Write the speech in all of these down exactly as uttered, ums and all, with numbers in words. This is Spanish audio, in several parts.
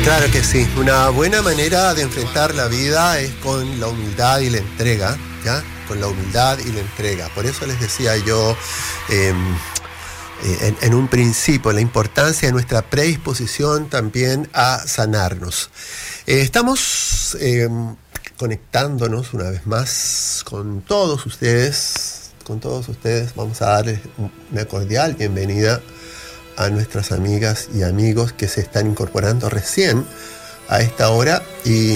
Claro que sí, una buena manera de enfrentar la vida es con la humildad y la entrega, ¿ya? Con la humildad y la entrega. Por eso les decía yo eh, en, en un principio la importancia de nuestra predisposición también a sanarnos. Eh, estamos eh, conectándonos una vez más con todos ustedes, con todos ustedes. Vamos a darles una cordial bienvenida a nuestras amigas y amigos que se están incorporando recién a esta hora y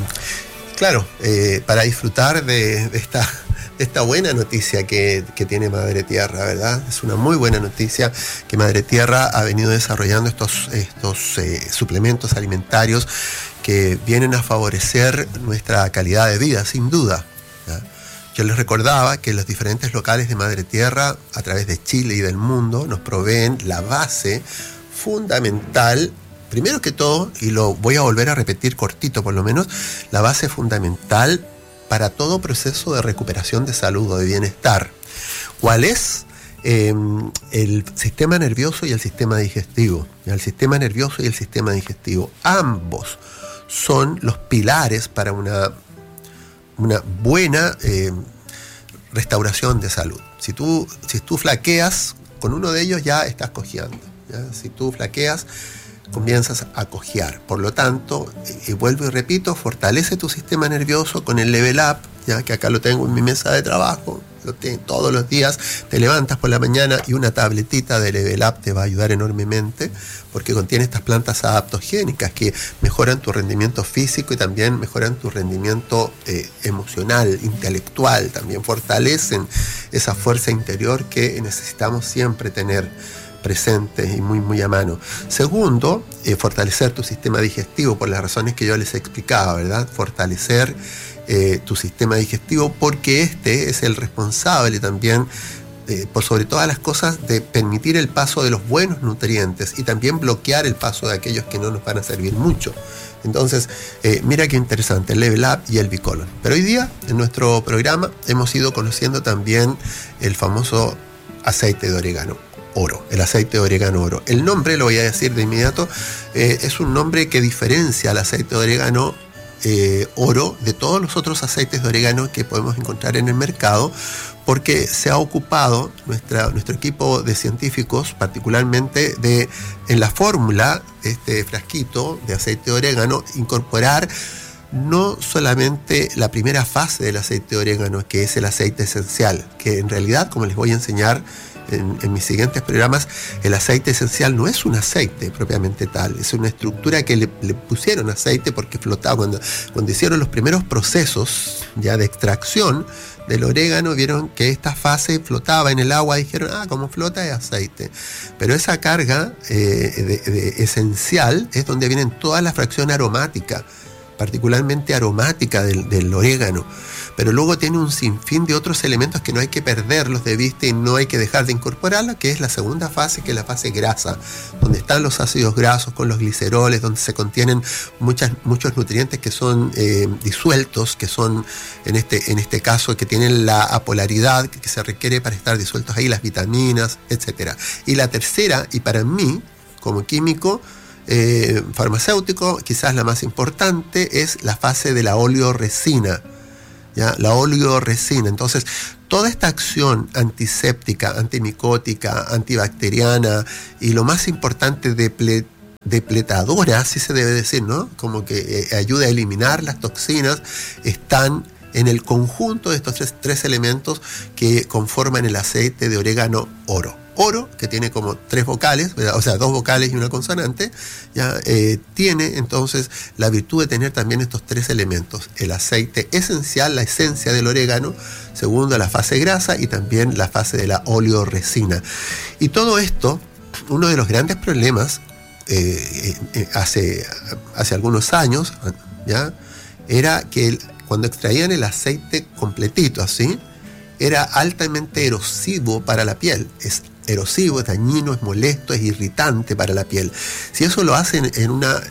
claro, eh, para disfrutar de, de, esta, de esta buena noticia que, que tiene Madre Tierra, ¿verdad? Es una muy buena noticia que Madre Tierra ha venido desarrollando estos, estos eh, suplementos alimentarios que vienen a favorecer nuestra calidad de vida, sin duda, ¿ya? Yo les recordaba que los diferentes locales de Madre Tierra, a través de Chile y del mundo, nos proveen la base fundamental, primero que todo, y lo voy a volver a repetir cortito por lo menos, la base fundamental para todo proceso de recuperación de salud o de bienestar. ¿Cuál es? Eh, el sistema nervioso y el sistema digestivo. El sistema nervioso y el sistema digestivo. Ambos son los pilares para una... una buena eh, restauración de salud. Si tú, si tú flaqueas, con uno de ellos ya estás cojeando, ¿ya? Si tú flaqueas, comienzas a cojear. Por lo tanto, y vuelvo y repito, fortalece tu sistema nervioso con el Level Up, ya que acá lo tengo en mi mesa de trabajo. Lo tengo todos los días, te levantas por la mañana y una tabletita de Level Up te va a ayudar enormemente porque contiene estas plantas adaptogénicas que mejoran tu rendimiento físico y también mejoran tu rendimiento eh, emocional, intelectual, también fortalecen esa fuerza interior que necesitamos siempre tener presente y muy muy a mano. Segundo, eh, fortalecer tu sistema digestivo por las razones que yo les explicaba, ¿verdad? Fortalecer Eh, tu sistema digestivo porque este es el responsable también eh, por sobre todas las cosas de permitir el paso de los buenos nutrientes y también bloquear el paso de aquellos que no nos van a servir mucho. Entonces, eh, mira qué interesante, el Level Up y el Bicolon. Pero hoy día en nuestro programa hemos ido conociendo también el famoso aceite de orégano oro, el aceite de orégano oro. El nombre, lo voy a decir de inmediato, eh, es un nombre que diferencia al aceite de orégano Eh, oro de todos los otros aceites de orégano que podemos encontrar en el mercado, porque se ha ocupado nuestra, nuestro equipo de científicos, particularmente de en la fórmula de este frasquito de aceite de orégano, incorporar no solamente la primera fase del aceite de orégano, que es el aceite esencial, que en realidad, como les voy a enseñar En, en mis siguientes programas, el aceite esencial no es un aceite propiamente tal, es una estructura que le, le pusieron aceite porque flotaba. Cuando, cuando hicieron los primeros procesos ya de extracción del orégano, vieron que esta fase flotaba en el agua y dijeron, ah, como flota es aceite. Pero esa carga eh, de, de esencial es donde vienen toda la fracción aromática, particularmente aromática del, del orégano. Pero luego tiene un sinfín de otros elementos que no hay que perderlos de vista y no hay que dejar de incorporarlos, que es la segunda fase, que es la fase grasa, donde están los ácidos grasos con los gliceroles, donde se contienen muchas, muchos nutrientes que son eh, disueltos, que son, en este, en este caso, que tienen la apolaridad que se requiere para estar disueltos ahí, las vitaminas, etcétera. Y la tercera, y para mí, como químico, eh, farmacéutico, quizás la más importante, es la fase de la oleoresina. ¿Ya? La oleoresina. Entonces, toda esta acción antiséptica, antimicótica, antibacteriana y lo más importante, deple, depletadora, así se debe decir, ¿no? Como que eh, ayuda a eliminar las toxinas, están en el conjunto de estos tres, tres elementos que conforman el aceite de orégano oro. Oro, que tiene como tres vocales, ¿verdad? O sea, dos vocales y una consonante, ya eh, tiene entonces la virtud de tener también estos tres elementos: el aceite esencial, la esencia del orégano; segundo, la fase grasa; y también la fase de la oleoresina. Y todo esto, uno de los grandes problemas eh, eh, hace, hace algunos años, ya, era que el, cuando extraían el aceite completito así, era altamente erosivo para la piel. Es erosivo, es dañino, es molesto, es irritante para la piel. Si eso lo hacen en una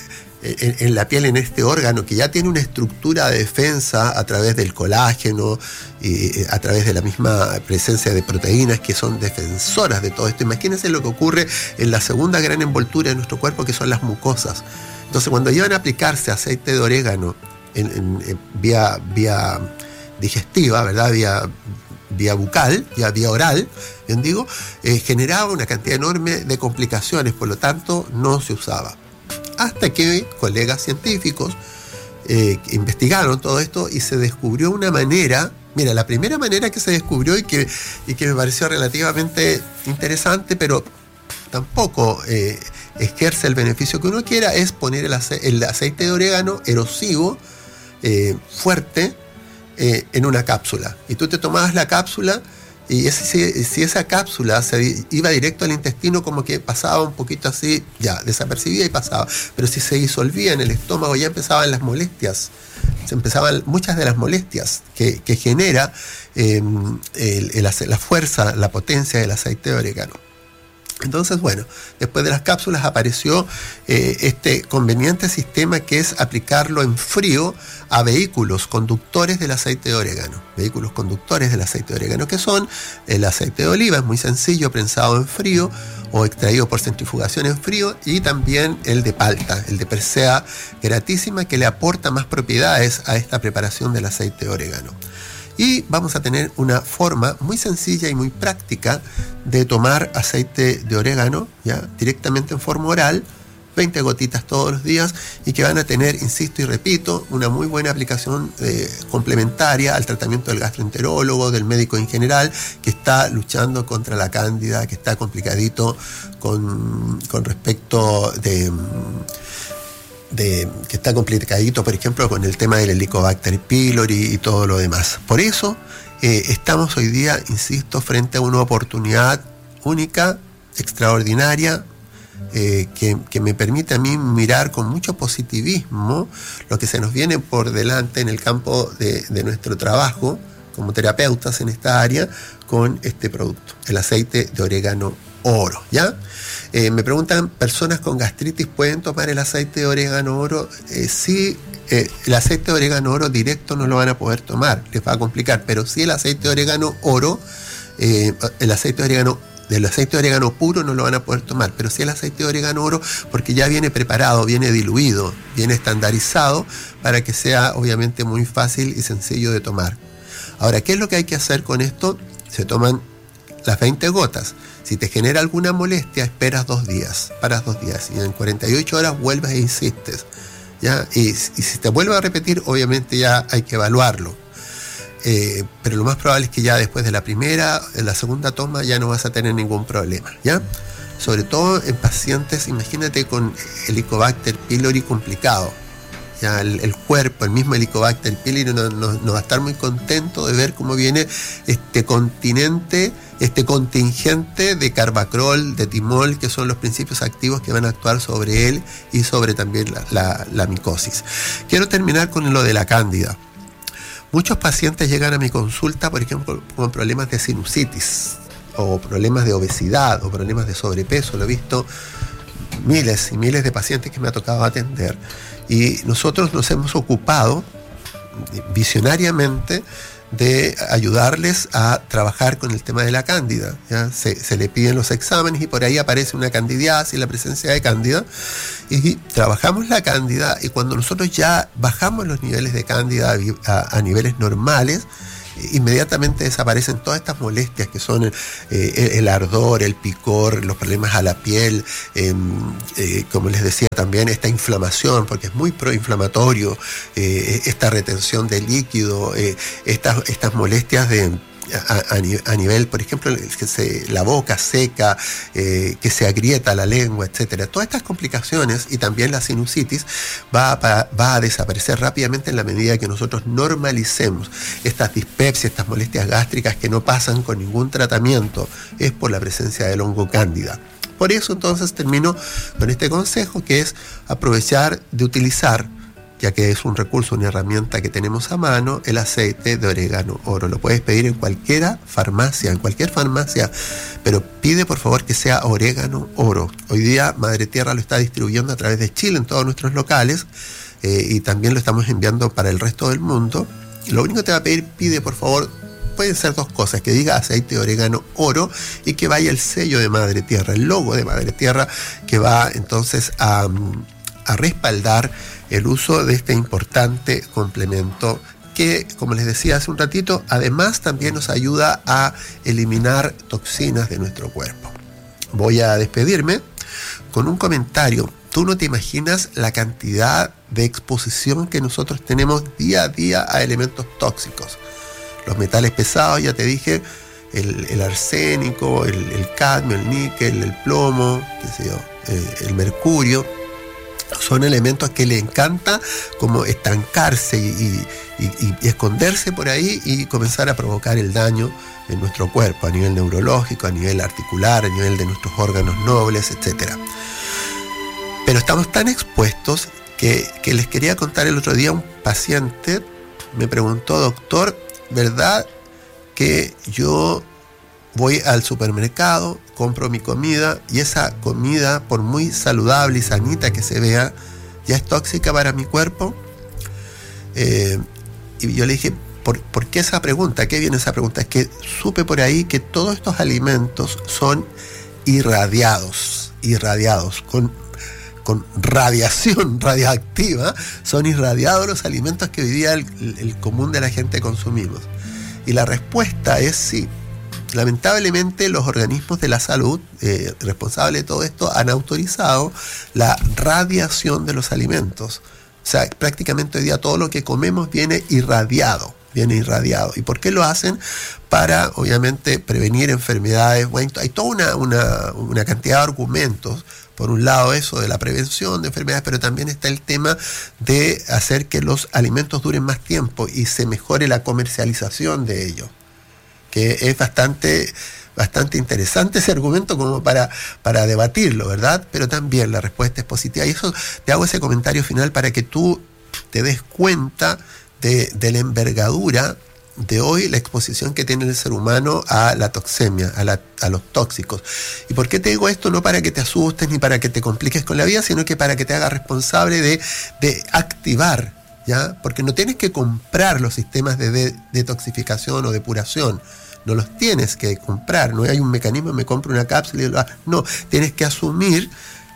en, en la piel, en este órgano que ya tiene una estructura de defensa a través del colágeno y a través de la misma presencia de proteínas que son defensoras de todo esto. Imagínense lo que ocurre en la segunda gran envoltura de nuestro cuerpo, que son las mucosas. Entonces, cuando iban a aplicarse aceite de orégano en, en, en vía, vía digestiva, ¿verdad? Vía, vía bucal, vía, vía oral, bien digo, eh, generaba una cantidad enorme de complicaciones, por lo tanto, no se usaba. Hasta que colegas científicos eh, investigaron todo esto y se descubrió una manera. Mira, la primera manera que se descubrió y que, y que me pareció relativamente interesante, pero tampoco eh, ejerce el beneficio que uno quiera, es poner el, ace el aceite de orégano erosivo, eh, fuerte, eh, en una cápsula. Y tú te tomabas la cápsula y ese, si, si esa cápsula se iba directo al intestino, como que pasaba un poquito así, ya, desapercibía y pasaba. Pero si se disolvía en el estómago, ya empezaban las molestias. Se empezaban muchas de las molestias que, que genera eh, el, el, la fuerza, la potencia del aceite de orégano. Entonces, bueno, después de las cápsulas apareció eh, este conveniente sistema que es aplicarlo en frío a vehículos conductores del aceite de orégano. Vehículos conductores del aceite de orégano, que son el aceite de oliva, es muy sencillo, prensado en frío o extraído por centrifugación en frío, y también el de palta, el de Persea gratísima, que le aporta más propiedades a esta preparación del aceite de orégano. Y vamos a tener una forma muy sencilla y muy práctica de tomar aceite de orégano, ya directamente en forma oral, veinte gotitas todos los días, y que van a tener, insisto y repito, una muy buena aplicación eh, complementaria al tratamiento del gastroenterólogo, del médico en general, que está luchando contra la cándida, que está complicadito con, con respecto de... De, que está complicadito, por ejemplo, con el tema del Helicobacter pylori y todo lo demás. Por eso eh, estamos hoy día, insisto, frente a una oportunidad única, extraordinaria, eh, que, que me permite a mí mirar con mucho positivismo lo que se nos viene por delante en el campo de, de nuestro trabajo como terapeutas en esta área con este producto, el aceite de orégano oro, ¿ya? Eh, me preguntan, ¿personas con gastritis pueden tomar el aceite de orégano oro? Eh, sí, eh, el aceite de orégano oro directo no lo van a poder tomar, les va a complicar, pero sí el aceite de orégano oro, eh, el aceite de orégano, del aceite de orégano puro no lo van a poder tomar, pero sí el aceite de orégano oro, porque ya viene preparado, viene diluido, viene estandarizado para que sea obviamente muy fácil y sencillo de tomar. Ahora, ¿qué es lo que hay que hacer con esto? Se toman las veinte gotas. Si te genera alguna molestia, esperas dos días, paras dos días, y en cuarenta y ocho horas vuelves e insistes, ¿ya? Y, y si te vuelve a repetir, obviamente ya hay que evaluarlo. Eh, pero lo más probable es que ya después de la primera, en la segunda toma, ya no vas a tener ningún problema, ¿ya? Sobre todo en pacientes, imagínate con Helicobacter pylori complicado. Ya el, el cuerpo, el mismo Helicobacter pylori no, no, no va a estar muy contento de ver cómo viene este continente, este contingente de carbacrol, de timol, que son los principios activos que van a actuar sobre él y sobre también la, la, la micosis. Quiero terminar con lo de la cándida. Muchos pacientes llegan a mi consulta, por ejemplo, con problemas de sinusitis, o problemas de obesidad, o problemas de sobrepeso. Lo he visto miles y miles de pacientes que me ha tocado atender. Y nosotros nos hemos ocupado visionariamente de ayudarles a trabajar con el tema de la cándida, ¿ya? Se, se le piden los exámenes y por ahí aparece una candidiasis, la presencia de cándida, y trabajamos la cándida, y cuando nosotros ya bajamos los niveles de cándida a, a, a niveles normales, inmediatamente desaparecen todas estas molestias que son eh, el, el ardor, el picor, los problemas a la piel, eh, eh, como les decía también, esta inflamación, porque es muy proinflamatorio, eh, esta retención de líquido, eh, estas, estas molestias de A, a, a nivel, por ejemplo, que se, la boca seca, eh, que se agrieta la lengua, etcétera. Todas estas complicaciones y también la sinusitis va a, va a desaparecer rápidamente en la medida que nosotros normalicemos estas dispepsias, estas molestias gástricas que no pasan con ningún tratamiento, es por la presencia del hongo cándida. Por eso entonces termino con este consejo, que es aprovechar de utilizar ya que es un recurso, una herramienta que tenemos a mano, el aceite de orégano oro. Lo puedes pedir en cualquier farmacia, en cualquier farmacia, pero pide por favor que sea orégano oro. Hoy día Madre Tierra lo está distribuyendo a través de Chile en todos nuestros locales, eh, y también lo estamos enviando para el resto del mundo. Lo único que te va a pedir, pide por favor, pueden ser dos cosas: que diga aceite de orégano oro y que vaya el sello de Madre Tierra, el logo de Madre Tierra, que va entonces a, a respaldar el uso de este importante complemento que, como les decía hace un ratito, además también nos ayuda a eliminar toxinas de nuestro cuerpo. Voy a despedirme con un comentario. Tú no te imaginas la cantidad de exposición que nosotros tenemos día a día a elementos tóxicos. Los metales pesados, ya te dije, el, el arsénico, el, el cadmio, el níquel, el plomo, qué sé yo, eh, el mercurio, son elementos que le encanta como estancarse y, y, y, y esconderse por ahí y comenzar a provocar el daño en nuestro cuerpo, a nivel neurológico, a nivel articular, a nivel de nuestros órganos nobles, etcétera. Pero estamos tan expuestos que, que les quería contar el otro día. Un paciente me preguntó: doctor, ¿verdad que yo voy al supermercado, compro mi comida y esa comida, por muy saludable y sanita que se vea, ya es tóxica para mi cuerpo? Eh, y yo le dije, ¿por, ¿por qué esa pregunta? ¿Qué viene esa pregunta? Es que supe por ahí que todos estos alimentos son irradiados, irradiados, con, con radiación radioactiva, son irradiados los alimentos que hoy día el, el común de la gente consumimos. Y la respuesta es sí. Lamentablemente los organismos de la salud eh, responsables de todo esto han autorizado la radiación de los alimentos. O sea, prácticamente hoy día todo lo que comemos viene irradiado, viene irradiado. ¿Y por qué lo hacen? Para, obviamente, prevenir enfermedades. Bueno, hay toda una, una, una cantidad de argumentos. Por un lado eso de la prevención de enfermedades, pero también está el tema de hacer que los alimentos duren más tiempo y se mejore la comercialización de ellos. Que es bastante, bastante interesante ese argumento como para, para debatirlo, ¿verdad? Pero también la respuesta es positiva. Y eso te hago ese comentario final para que tú te des cuenta de, de la envergadura de hoy, la exposición que tiene el ser humano a la toxemia, a, la, a los tóxicos. ¿Y por qué te digo esto? No para que te asustes ni para que te compliques con la vida, sino que para que te hagas responsable de, de activar, ¿ya? Porque no tienes que comprar los sistemas de, de detoxificación o depuración. No los tienes que comprar, no hay un mecanismo, me compro una cápsula y lo hago. No, tienes que asumir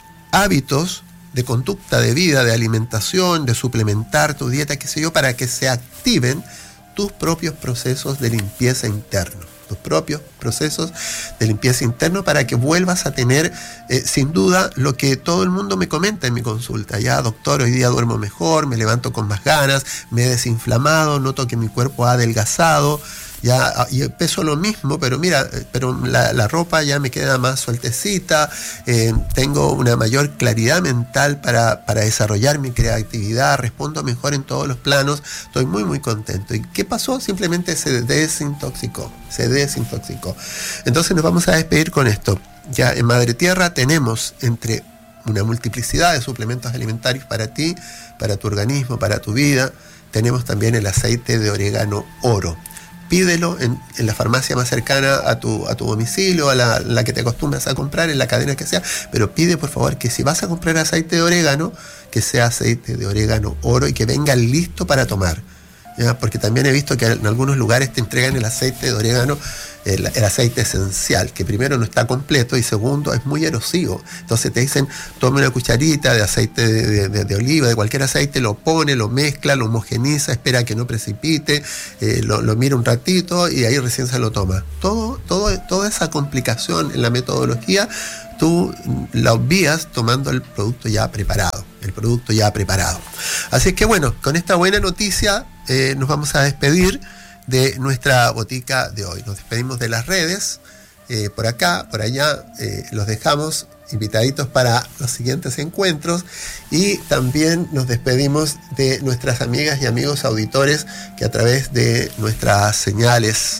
hábitos de conducta de vida, de alimentación, de suplementar tu dieta, qué sé yo, para que se activen tus propios procesos de limpieza interna, tus propios procesos de limpieza interna, para que vuelvas a tener, eh, sin duda, lo que todo el mundo me comenta en mi consulta. Ya, doctor, hoy día duermo mejor, me levanto con más ganas, me he desinflamado, noto que mi cuerpo ha adelgazado, ya, y peso lo mismo, pero mira, pero la, la ropa ya me queda más sueltecita, eh, tengo una mayor claridad mental para, para desarrollar mi creatividad, respondo mejor en todos los planos, estoy muy muy contento. ¿Y qué pasó? Simplemente se desintoxicó, se desintoxicó. Entonces nos vamos a despedir con esto. Ya en Madre Tierra tenemos entre una multiplicidad de suplementos alimentarios para ti, para tu organismo, para tu vida. Tenemos también el aceite de orégano oro. Pídelo en, en la farmacia más cercana a tu, a tu domicilio, a la, la que te acostumbras a comprar, en la cadena que sea, pero pide por favor que si vas a comprar aceite de orégano, que sea aceite de orégano oro y que venga listo para tomar, ¿ya? Porque también he visto que en algunos lugares te entregan el aceite de orégano, el, el aceite esencial, que primero no está completo y segundo es muy erosivo. Entonces te dicen, tome una cucharita de aceite de, de, de, de oliva, de cualquier aceite, lo pone, lo mezcla, lo homogeniza, espera que no precipite, eh, lo, lo mira un ratito y ahí recién se lo toma. Todo, todo, toda esa complicación en la metodología tú la obvías tomando el producto ya preparado, el producto ya preparado. Así que bueno, con esta buena noticia eh, nos vamos a despedir de nuestra botica de hoy. Nos despedimos de las redes, eh, por acá, por allá, eh, los dejamos invitaditos para los siguientes encuentros y también nos despedimos de nuestras amigas y amigos auditores que a través de nuestras señales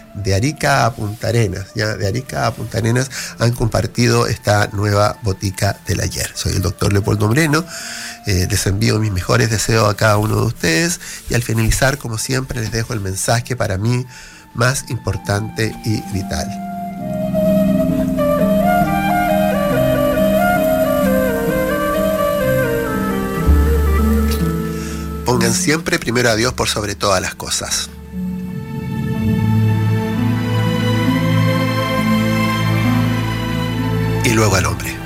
de Arica a Punta Arenas, ya de Arica a Punta Arenas han compartido esta nueva botica del ayer. Soy el doctor Leopoldo Moreno, eh, les envío mis mejores deseos a cada uno de ustedes y al finalizar, como siempre, les dejo el mensaje para mí más importante y vital. Pongan siempre primero a Dios por sobre todas las cosas. Y luego al hombre.